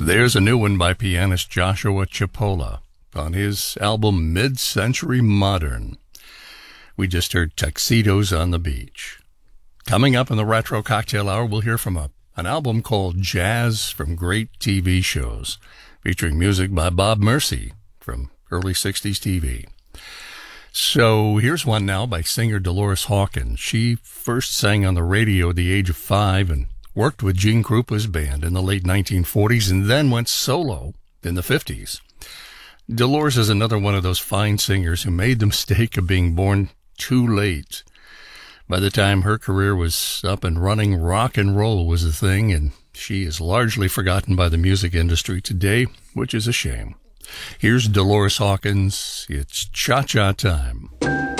There's a new one by pianist Joshua Chipola on his album Mid-Century Modern. We just heard Tuxedos on the Beach. Coming up in the Retro Cocktail Hour, we'll hear from an album called Jazz from Great TV Shows, featuring music by Bob Mercy from early 60s TV. So here's one now by singer Dolores Hawkins. She first sang on the radio at the age of 5 and worked with Gene Krupa's band in the late 1940s and then went solo in the 50s. Dolores is another one of those fine singers who made the mistake of being born too late. By the time her career was up and running, rock and roll was a thing, and she is largely forgotten by the music industry today, which is a shame. Here's Dolores Hawkins. It's Cha-Cha Time.